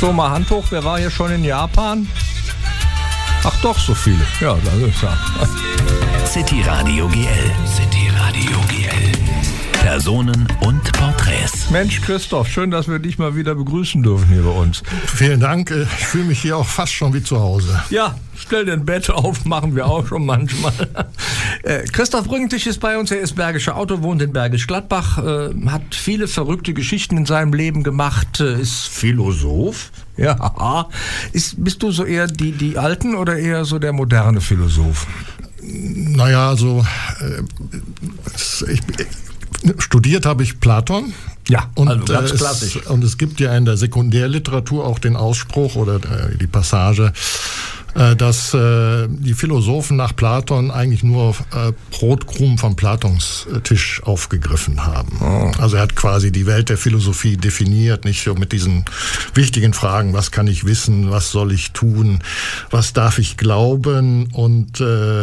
So, mal Hand hoch, wer war hier schon in Japan? Ach doch, so viele. Ja, das ist ja. City Radio GL. City Radio GL. Personen und Porträts. Mensch, Christoph, schön, dass wir dich mal wieder begrüßen dürfen hier bei uns. Vielen Dank. Ich fühle mich hier auch fast schon wie zu Hause. Ja, stell dir ein Bett auf, machen wir auch schon manchmal. Christoph Rüngtich ist bei uns, er ist bergischer Autor, wohnt in Bergisch Gladbach, hat viele verrückte Geschichten in seinem Leben gemacht, ist Philosoph. Ja, bist du so eher die Alten oder eher so der moderne Philosoph? Naja, also studiert habe ich Platon. Ja, und, also ganz klassisch. Es gibt ja in der Sekundärliteratur auch den Ausspruch oder die Passage, dass die Philosophen nach Platon eigentlich nur Brotkrumen vom Platons Tisch aufgegriffen haben. Oh. Also er hat quasi die Welt der Philosophie definiert, nicht so mit diesen wichtigen Fragen, was kann ich wissen, was soll ich tun, was darf ich glauben und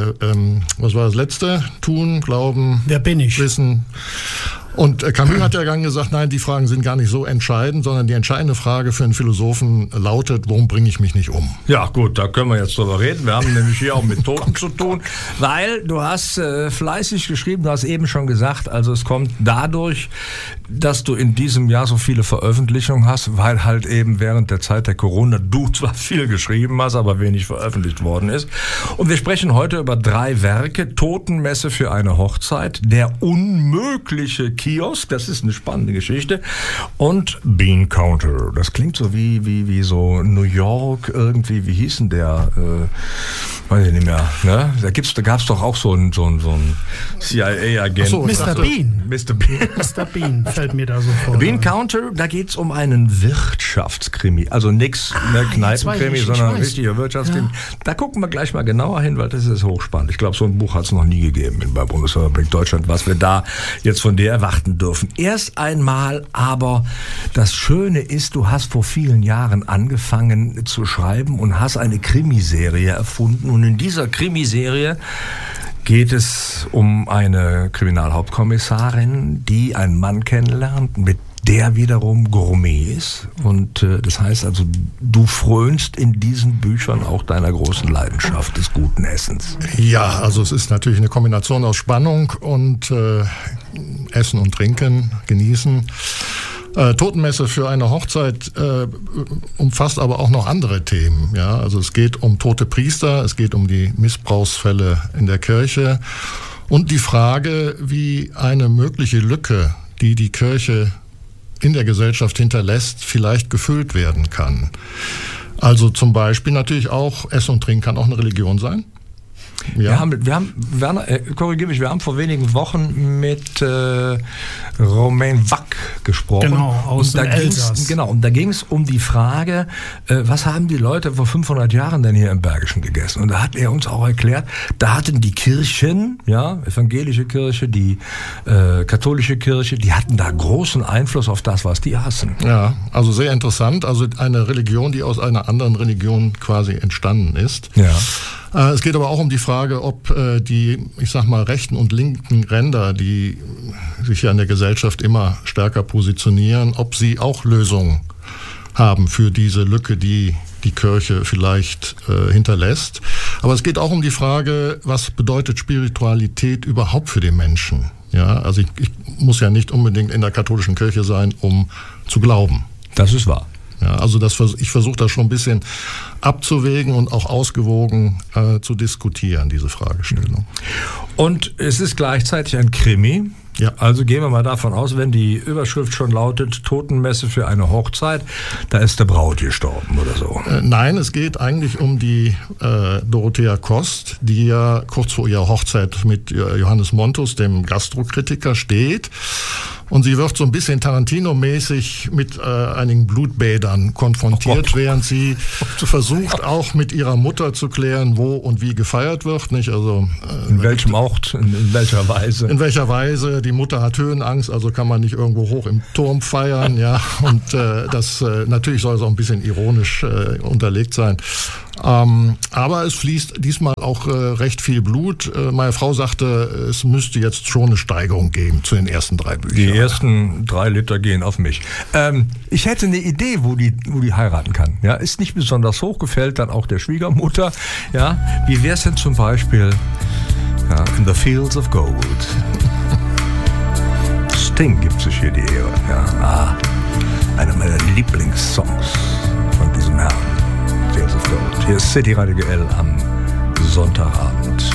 was war das letzte? Tun, glauben, wer bin ich? Wissen. Und Camus hat ja dann gesagt, nein, die Fragen sind gar nicht so entscheidend, sondern die entscheidende Frage für einen Philosophen lautet, warum bringe ich mich nicht um? Ja gut, da können wir jetzt drüber reden. Wir haben nämlich hier auch mit Toten zu tun, weil du hast fleißig geschrieben, du hast eben schon gesagt, also es kommt dadurch, dass du in diesem Jahr so viele Veröffentlichungen hast, weil halt eben während der Zeit der Corona du zwar viel geschrieben hast, aber wenig veröffentlicht worden ist. Und wir sprechen heute über 3 Werke, Totenmesse für eine Hochzeit, Der unmögliche Kiosk, das ist eine spannende Geschichte, und Bean Counter, das klingt so wie so New York irgendwie, wie hieß denn der, weiß ich nicht mehr, ne? Da gab's doch auch so ein CIA-Agent. So, Mr. Bean. Mr. Bean. Mr. Bean fällt mir da so vor. Bean Counter, da geht's um einen Wirtschaftskrimi, also nix Kneipenkrimi, sondern ein richtiger Wirtschaftskrimi. Ja. Da gucken wir gleich mal genauer hin, weil das ist hochspannend. Ich glaube, so ein Buch hat es noch nie gegeben bei Bundesrepublik Deutschland, was wir da jetzt von dir erwarten dürfen. Erst einmal aber, das Schöne ist, du hast vor vielen Jahren angefangen zu schreiben und hast eine Krimiserie erfunden. Und in dieser Krimiserie geht es um eine Kriminalhauptkommissarin, die einen Mann kennenlernt, mit der wiederum Gourmet ist. Und das heißt also, du frönst in diesen Büchern auch deiner großen Leidenschaft des guten Essens. Ja, also es ist natürlich eine Kombination aus Spannung und Essen und Trinken, Genießen. Totenmesse für eine Hochzeit umfasst aber auch noch andere Themen. Ja? Also es geht um tote Priester, es geht um die Missbrauchsfälle in der Kirche und die Frage, wie eine mögliche Lücke, die die Kirche in der Gesellschaft hinterlässt, vielleicht gefüllt werden kann. Also zum Beispiel natürlich auch Essen und Trinken kann auch eine Religion sein. Ja. Wir haben Werner, korrigiere mich, wir haben vor wenigen Wochen mit Romain Wack gesprochen. Genau, aus dem Elsass. Genau, und da ging es um die Frage, was haben die Leute vor 500 Jahren denn hier im Bergischen gegessen? Und da hat er uns auch erklärt, da hatten die Kirchen, ja, evangelische Kirche, die katholische Kirche, die hatten da großen Einfluss auf das, was die aßen. Ja, also sehr interessant. Also eine Religion, die aus einer anderen Religion quasi entstanden ist. Ja. Es geht aber auch um die Frage, ob die, ich sag mal, rechten und linken Ränder, die sich ja in der Gesellschaft immer stärker positionieren, ob sie auch Lösungen haben für diese Lücke, die die Kirche vielleicht hinterlässt. Aber es geht auch um die Frage, was bedeutet Spiritualität überhaupt für den Menschen? Ja, also ich muss ja nicht unbedingt in der katholischen Kirche sein, um zu glauben. Das ist wahr. Ja, also ich versuche das schon ein bisschen abzuwägen und auch ausgewogen zu diskutieren, diese Fragestellung. Und es ist gleichzeitig ein Krimi. Ja. Also gehen wir mal davon aus, wenn die Überschrift schon lautet, Totenmesse für eine Hochzeit, da ist der Braut gestorben oder so. Nein, es geht eigentlich um die Dorothea Kost, die ja kurz vor ihrer Hochzeit mit Johannes Montus, dem Gastrokritiker, steht. Und sie wird so ein bisschen Tarantino-mäßig mit einigen Blutbädern konfrontiert, während sie versucht, auch mit ihrer Mutter zu klären, wo und wie gefeiert wird. Nicht? Also, in welchem Ort, in welcher Weise? In welcher Weise. Die Mutter hat Höhenangst, also kann man nicht irgendwo hoch im Turm feiern. Ja? Und das natürlich soll es auch ein bisschen ironisch unterlegt sein. Aber es fließt diesmal auch recht viel Blut. Meine Frau sagte, es müsste jetzt schon eine Steigerung geben zu den ersten 3 Büchern. Die ersten 3 Liter gehen auf mich. Ich hätte eine Idee, wo die heiraten kann. Ja, ist nicht besonders hoch, gefällt dann auch der Schwiegermutter. Ja, wie wäre es denn zum Beispiel In the Fields of Gold? Sting gibt sich hier die Ehre. Ja, einer meiner Lieblingssongs von diesem Herrn. Fields of Gold. Hier ist City Radio GL am Sonntagabend.